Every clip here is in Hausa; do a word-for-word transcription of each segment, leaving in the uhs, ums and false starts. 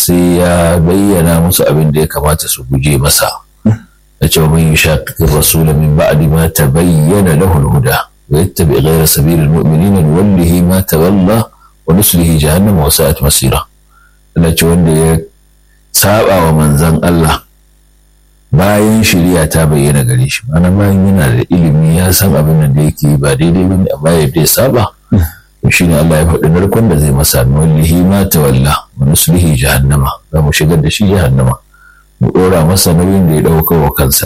sai ya bayyana musu abin da ya kamata su guje masa. A cewa man yushaqiqir rasul min ba'di ma tabayyana lahu al-huda wa yattabi ghayra sabilil mu'minina nuwallihi ma tawalla wa nuslihi jahannama wa sa'at masira. Allah ce wanda ya saba wa manzon Allah bayan shari'a ta bayyana gare shi, ana bayan yana da ilimi ya san abin da yake ba daidai bane amma yadda ya saba, shi ne Allah ya faɗi narkon da zai masa, nuwallihi ma tawalla wa nuslihi jahannama, za mu shigar da shi jahannama, mu ɗora masa nauyin da ya ɗauka wa kansa.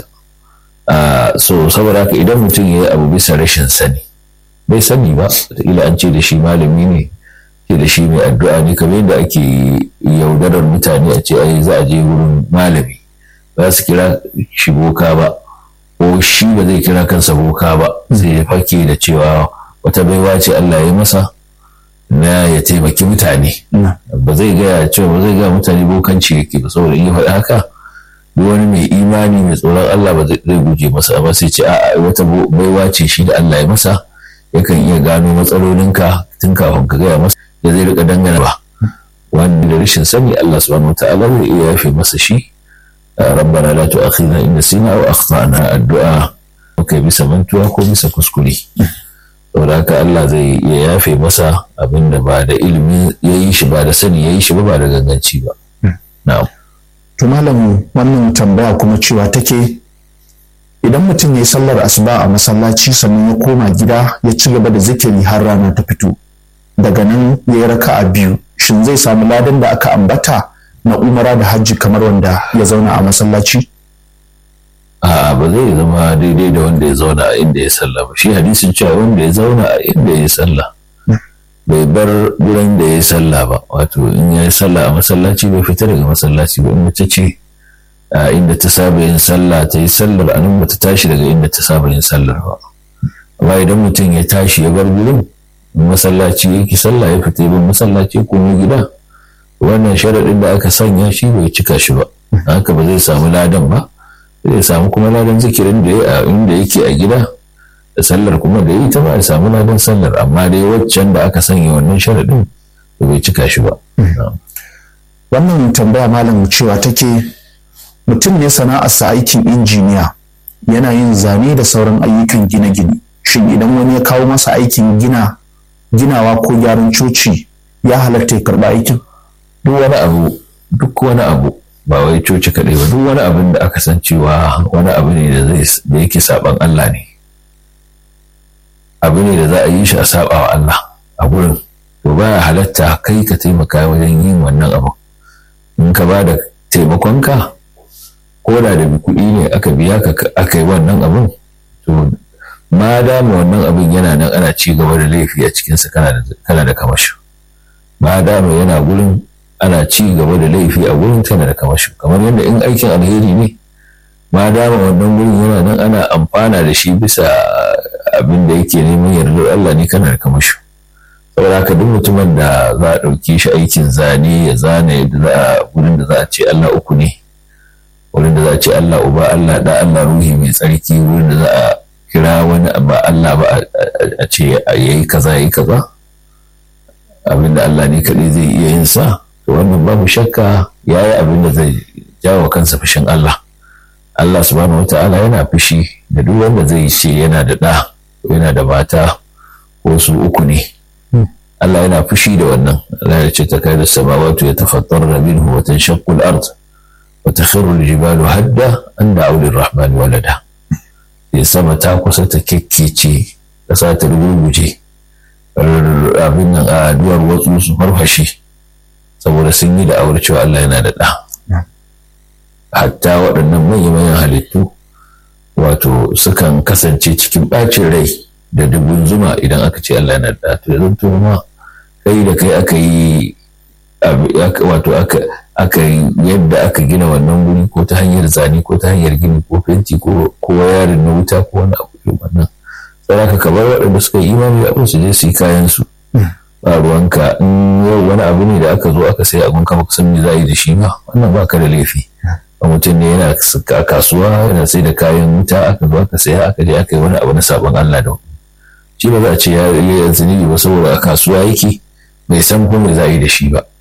So saboda haka idan mutum ya yi abu bisa rashin sani, bai sani ba, wataƙila an ce da shi malami ne, ce da shi mai addu'a ne, kamar yadda ake yaudarar mutane a ce ai za a je wurin malami, ba su kira shi boka ba, ko shi ba zai kira kansa boka ba, zai fake da cewa wata baiwa ce Allah ya masa na ya taimaki mutane. Ba zai gaya cewa ba zai gaya mutane bokanci yake ba, saboda in ya faɗi haka duk wani mai imani mai tsoron Allah ba zai guje masa, amma sai ce a'a wata baiwa ce shi da Allah ya masa, yakan iya gano matsalolinka tun kafin ka gaya masa, da zai rika dangana ba wanda da rashin sani Allah subhanahu wataala zai iya yafe masa shi. rabbana la tu'akhidna in nasina aw akhtana, addu'a kai bisa mantuwa ko bisa kuskure, saboda haka Allah zai iya yafe masa abinda ba da ilimi yayi shi, ba da sani yayi shi ba, ba da ganganci ba. Na'am. To malam, wannan tambaya kuma cewa take, idan mutum ya yi sallar asuba a masallaci sannan ya koma gida ya ci gaba da zikiri har rana ta fito, daga nan ya yi raka'a biyu, shin zai samu ladan da aka ambata na umara da hajji kamar wanda ya zauna a masallaci? A'a, ba zai zama daidai da wanda ya zauna a inda ya sallah ba. Shi hadisin cewa wanda ya zauna a inda ya sallah bai bar gurin da ya sallah ba, wato in ya yi sallah a masallaci bai fita daga masallaci ba. In mace ce a inda ta saba yin sallah ta yi sallar, a nan ba ta tashi daga inda ta saba yin sallar ba. Amma idan mutum ya tashi ya bar gurin masallaci yake sallah, ya fita bin masallaci ko gida, wannan sharaɗin da aka sanya shi bai cika shi ba, haka ba zai samu ladan ba. Zai samu kuma ladan zikirin da ya a inda yake a gida, da sallar kuma da yi ta ba ya samu ladan sallar, amma dai waccan da aka sanya wannan sharaɗin da bai cika shi ba. Wannan tambaya malam cewa take, mutum ne sana'arsa aikin injiniya, yana yin zane da sauran ayyukan gine-gine, shin idan wani ya kawo masa aikin gina ginawa ko gyaran coci ya halatta ya karɓa aikin? Duk wani abu duk wani abu ba wai coci kaɗai ba, duk wani abin da aka san cewa wani abu ne da zai da yake saban Allah ne, abu ne da za a yi shi a saba wa Allah a gurin, to baya halatta kai ka taimaka wajen yin wannan abu. In ka ba da taimakonka, ko da da kuɗi ne aka biya ka aka yi wannan abun, to ma dama wannan abin yana nan ana ci gaba da laifi a cikinsa, kana da kamashi. Ma dama yana gurin ana ci gaba da laifi a gurin, tana da kamashi. Kamar yadda in aikin alheri ne, ma dama wannan gurin yana nan ana amfana da shi bisa abin da yake neman yardar Allah ne, kana da kamashi. Saboda haka duk mutumin da za a ɗauki shi aikin zane ya zane yadda za a gurin da za a ce Allah uku ne, wurin da za a ce Allah uba, Allah da, Allah ruhi mai tsarki, wurin da za a kira wani ba Allah ba a ce yayi kaza yayi kaza, abinda Allah ne kaɗai zai iya yin sa, to wannan babu shakka ya yi abin da zai jawo kansa fushin Allah. Allah subhanahu wata'ala yana fushi da duk wanda zai ce yana da ɗa ko yana da mata ko su uku ne. Allah yana fushi da wannan. Allah ya ce ta kai da samawatu ya tafattarna minhu wa tanshaqqu al-ard wa takhirru al-jibalu hadda an da'u lir-rahman walada. Ya sama ta kusa ta kekkece, ƙasa ta rugurguje, abin nan a duwar watsu su farfashe saboda sun yi da aure cewa Allah yana da ɗa. Hatta waɗannan manya-manyan halittu wato sukan kasance cikin ɓacin rai da dubun zuma idan aka ce Allah yana da ɗa. To yanzu to ma kai da kai aka yi wato aka yi yadda aka gina wannan guri, ko ta hanyar zane ko ta hanyar gini ko fenti ko yarin na wuta ko wani abu wannan. Sai ka bar waɗanda suka yi imani da abin su je su yi kayan su. Ba ruwanka in yau wani abu ne da aka zo aka sai abin ka baka san me za a yi da shi ba, wannan ba ka da laifi. A mutum ne yana a kasuwa yana sai da kayan wuta, aka zo aka saya aka je aka yi wani abu na sabon Allah da shi, ba za a ce ya yi zunubi ba saboda a kasuwa yake bai san ko me za a yi da shi ba.